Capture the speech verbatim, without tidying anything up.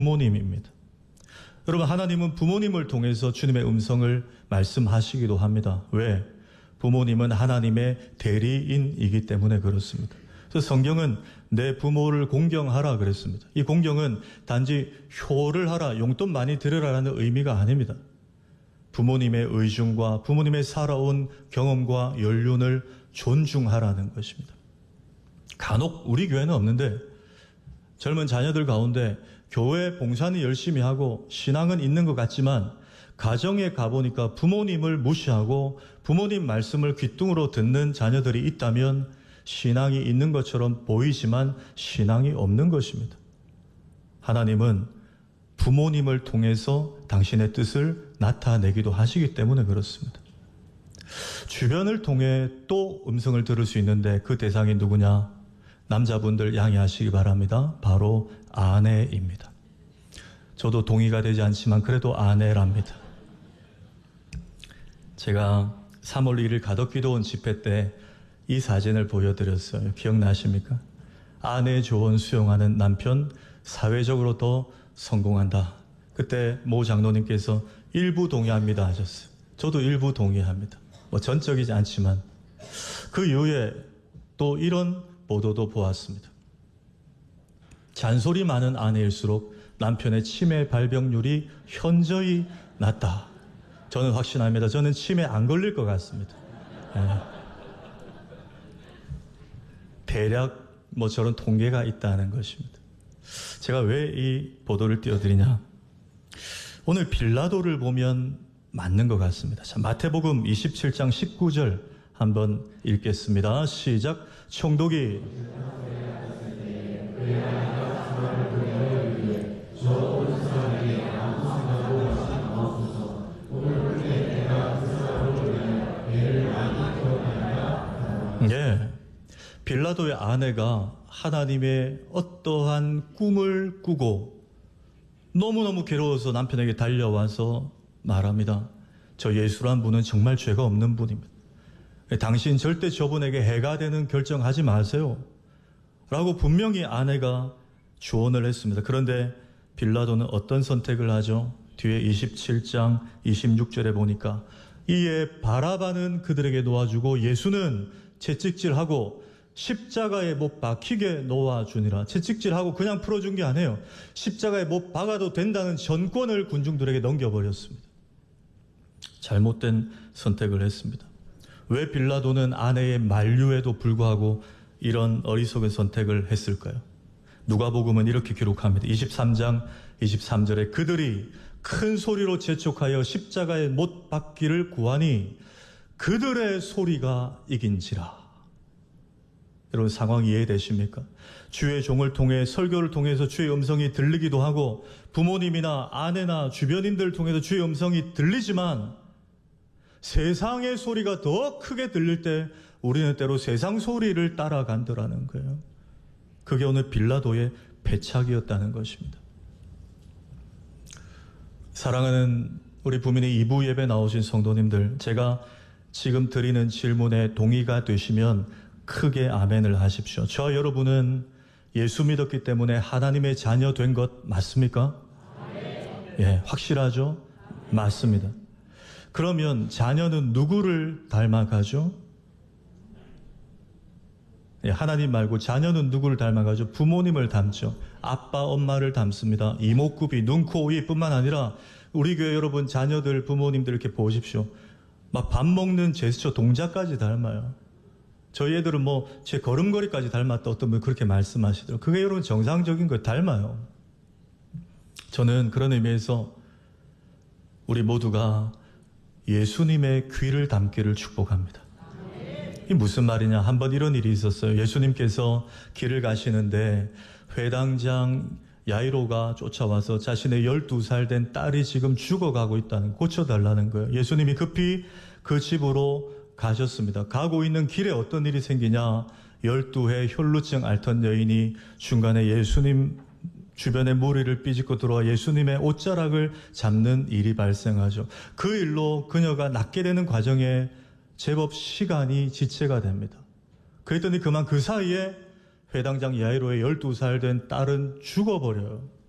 부모님입니다. 여러분, 하나님은 부모님을 통해서 주님의 음성을 말씀하시기도 합니다. 왜? 부모님은 하나님의 대리인이기 때문에 그렇습니다. 그래서 성경은 내 부모를 공경하라 그랬습니다. 이 공경은 단지 효를 하라, 용돈 많이 들으라라는 의미가 아닙니다. 부모님의 의중과 부모님의 살아온 경험과 연륜을 존중하라는 것입니다. 간혹 우리 교회는 없는데 젊은 자녀들 가운데 교회 봉사는 열심히 하고 신앙은 있는 것 같지만 가정에 가보니까 부모님을 무시하고 부모님 말씀을 귓등으로 듣는 자녀들이 있다면 신앙이 있는 것처럼 보이지만 신앙이 없는 것입니다. 하나님은 부모님을 통해서 당신의 뜻을 나타내기도 하시기 때문에 그렇습니다. 주변을 통해 또 음성을 들을 수 있는데 그 대상이 누구냐? 남자분들 양해하시기 바랍니다. 바로 아내입니다. 저도 동의가 되지 않지만 그래도 아내랍니다. 제가 삼월 일일 가덕기도원 집회 때 이 사진을 보여드렸어요. 기억나십니까? 아내 조언 수용하는 남편, 사회적으로 더 성공한다. 그때 모 장로님께서 일부 동의합니다 하셨어요. 저도 일부 동의합니다. 뭐 전적이지 않지만 그 이후에 또 이런 보도도 보았습니다. 잔소리 많은 아내일수록 남편의 치매 발병률이 현저히 낮다. 저는 확신합니다. 저는 치매 안 걸릴 것 같습니다. 네. 대략 뭐 저런 통계가 있다는 것입니다. 제가 왜 이 보도를 띄워드리냐? 오늘 빌라도를 보면 맞는 것 같습니다. 자, 마태복음 이십칠 장 십구 절 한번 읽겠습니다. 시작. 총독이 예, 빌라도의 아내가 하나님의 어떠한 꿈을 꾸고 너무너무 괴로워서 남편에게 달려와서 말합니다. 저 예수란 분은 정말 죄가 없는 분입니다. 당신 절대 저분에게 해가 되는 결정하지 마세요. 라고 분명히 아내가 조언을 했습니다. 그런데 빌라도는 어떤 선택을 하죠? 뒤에 이십칠 장 이십육 절에 보니까 이에 바라바는 그들에게 놓아주고 예수는 채찍질하고 십자가에 못 박히게 놓아주니라. 채찍질하고 그냥 풀어준 게 아니에요. 십자가에 못 박아도 된다는 전권을 군중들에게 넘겨버렸습니다. 잘못된 선택을 했습니다. 왜 빌라도는 아내의 만류에도 불구하고 이런 어리석은 선택을 했을까요? 누가복음은 이렇게 기록합니다. 이십삼 장 이십삼 절에 그들이 큰 소리로 재촉하여 십자가에 못 박기를 구하니 그들의 소리가 이긴지라. 여러분 상황 이해되십니까? 주의 종을 통해 설교를 통해서 주의 음성이 들리기도 하고 부모님이나 아내나 주변인들 통해서 주의 음성이 들리지만 세상의 소리가 더 크게 들릴 때 우리는 때로 세상 소리를 따라간다라는 거예요. 그게 오늘 빌라도의 패착이었다는 것입니다. 사랑하는 우리 부민의 이 부 예배 나오신 성도님들, 제가 지금 드리는 질문에 동의가 되시면 크게 아멘을 하십시오. 저 여러분은 예수 믿었기 때문에 하나님의 자녀 된 것 맞습니까? 아멘. 예, 확실하죠? 아멘. 맞습니다. 그러면 자녀는 누구를 닮아가죠? 예, 하나님 말고 자녀는 누구를 닮아가죠? 부모님을 닮죠. 아빠, 엄마를 닮습니다. 이목구비, 눈, 코, 이뿐만 아니라 우리 교회 여러분 자녀들, 부모님들 이렇게 보십시오. 막 밥 먹는 제스처, 동작까지 닮아요. 저희 애들은 뭐 제 걸음걸이까지 닮았다 어떤 분 그렇게 말씀하시더라고요. 그게 여러분 정상적인 걸 닮아요. 저는 그런 의미에서 우리 모두가 예수님의 귀를 닮기를 축복합니다. 이게 무슨 말이냐? 한번 이런 일이 있었어요. 예수님께서 길을 가시는데 회당장 야이로가 쫓아와서 자신의 열두 살 된 딸이 지금 죽어가고 있다는, 고쳐달라는 거예요. 예수님이 급히 그 집으로 가셨습니다. 가고 있는 길에 어떤 일이 생기냐? 열두 해 혈루증 앓던 여인이 중간에 예수님 주변에 무리를 삐집고 들어와 예수님의 옷자락을 잡는 일이 발생하죠. 그 일로 그녀가 낫게 되는 과정에 제법 시간이 지체가 됩니다. 그랬더니 그만 그 사이에 회당장 야이로의 열두 살 된 딸은 죽어버려요.